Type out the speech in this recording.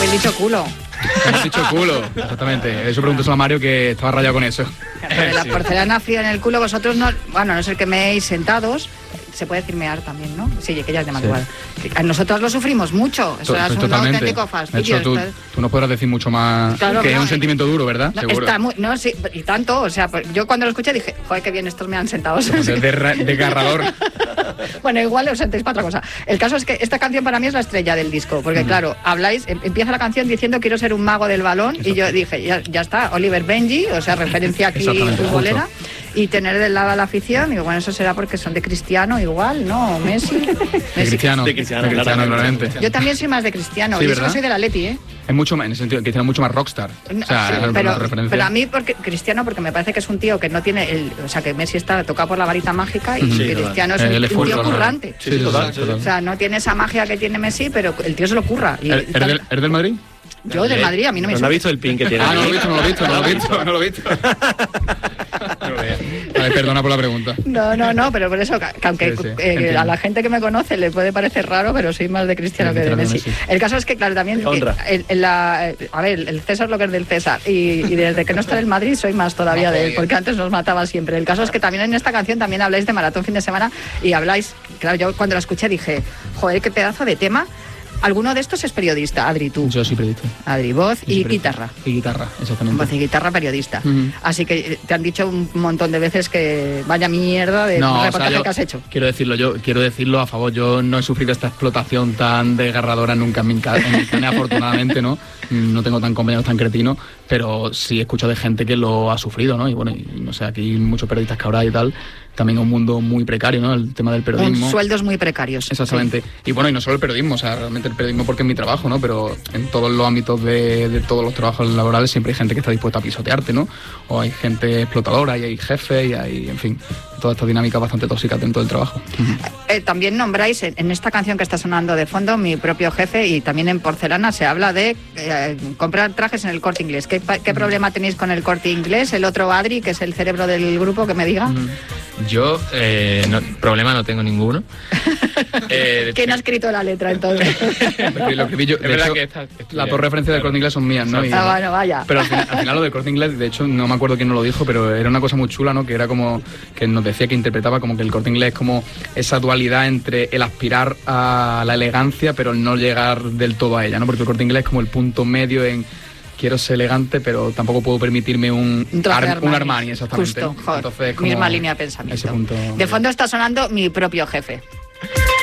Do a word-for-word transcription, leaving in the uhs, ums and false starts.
habéis dicho culo. Hemos dicho culo, exactamente. Eso pregunto a Mario, que estaba rayado con eso. Pero la porcelana fría en el culo, vosotros no... Bueno, no sé que meéis sentados... Se puede decir mear también, ¿no? Sí, que ya es de madrugada. Sí. Nosotros lo sufrimos mucho. Eso es un auténtico fastidio. De hecho, tú, tú nos podrás decir mucho más, claro, que no, es un sentimiento duro, ¿verdad? No, está muy, no, sí, y tanto. O sea, yo cuando lo escuché dije, joder, qué bien, estos me han sentado. Desgarrador. Bueno, igual os sentéis para otra cosa. El caso es que esta canción para mí es la estrella del disco, porque mm. claro, habláis, empieza la canción diciendo quiero ser un mago del balón, y yo dije, ya, ya está, Oliver Benji, o sea, referencia aquí futbolera. Y tener del lado a la afición, y bueno, eso será porque son de Cristiano igual, ¿no? Messi. De Cristiano, de Cristiano, de Cristiano claramente. Yo también soy más de Cristiano, sí, y eso soy del Atleti, ¿eh? Es mucho más, en ese sentido, Cristiano es mucho más rockstar. O sea, sí, pero, pero a mí, porque Cristiano, porque me parece que es un tío que no tiene el... O sea, que Messi está tocado por la varita mágica y sí, Cristiano es un, un tío currante. Sí, sí, total, total. O sea, no tiene esa magia que tiene Messi, pero el tío se lo curra. Y, ¿Eres del, ¿eres del Madrid? Yo de Madrid, a mí no me... ¿No has visto el pin que tiene? Ah, no lo he visto, no lo he visto, no lo he visto, no lo he visto. Vale, perdona por la pregunta. No, no, no, pero por eso, que aunque sí, sí, eh, a la gente que me conoce le puede parecer raro, pero soy más de Cristiano sí, que de Messi. Messi. El caso es que, claro, también... Eh, en la, a ver, el César lo que es del César, y, y desde que no está en el Madrid soy más todavía no, de él, porque antes nos mataba siempre. El caso es que también en esta canción también habláis de Maratón Fin de Semana, y habláis... Claro, yo cuando la escuché dije, joder, qué pedazo de tema... ¿Alguno de estos es periodista, Adri, tú? Yo soy periodista. Adri, voz y guitarra. Y guitarra, exactamente. Voz y guitarra, periodista. Uh-huh. Así que te han dicho un montón de veces que vaya mierda de no, reportaje o sea, yo, que has hecho. Quiero decirlo, yo quiero decirlo a favor. Yo no he sufrido esta explotación tan desgarradora nunca en mi carne, afortunadamente, ¿no? No tengo tan compañeros tan cretinos, pero sí escucho de gente que lo ha sufrido, ¿no? Y bueno, y, no sé, aquí muchos periodistas que habrá y tal. También un mundo muy precario, ¿no? El tema del periodismo. Con sueldos muy precarios. Exactamente. Sí. Y bueno, y no solo el periodismo, o sea, realmente el periodismo porque es mi trabajo, ¿no? Pero en todos los ámbitos de, de todos los trabajos laborales siempre hay gente que está dispuesta a pisotearte, ¿no? O hay gente explotadora, y hay jefes, y hay, en fin, toda esta dinámica bastante tóxica dentro del trabajo. Eh, también nombráis en, en esta canción que está sonando de fondo, Mi propio jefe, y también en Porcelana se habla de eh, comprar trajes en el Corte Inglés. ¿Qué, qué problema tenéis con el Corte Inglés? El otro Adri, que es el cerebro del grupo, que me diga. Yo, eh, no, problema no tengo ninguno. Eh, ¿Quién ha escrito la letra, entonces? Lo escribí yo. De hecho, que esta, las dos referencias del Corte Inglés son mías, ¿no? Y, ah, bueno, vaya. Pero al final, al final lo del Corte Inglés, de hecho, no me acuerdo quién nos lo dijo, pero era una cosa muy chula, ¿no? Que era como, que nos decía que interpretaba como que el Corte Inglés es como esa dualidad entre el aspirar a la elegancia, pero el no llegar del todo a ella, ¿no? Porque el Corte Inglés es como el punto medio en... Quiero ser elegante, pero tampoco puedo permitirme un, un, ar, Armani. un Armani, exactamente. Justo, joder. Entonces, como misma línea de pensamiento. Punto... De fondo está sonando Mi propio jefe.